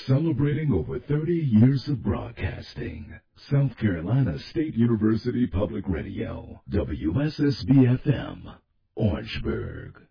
Celebrating over 30 years of broadcasting. South Carolina State University Public Radio, WSSB-FM, Orangeburg.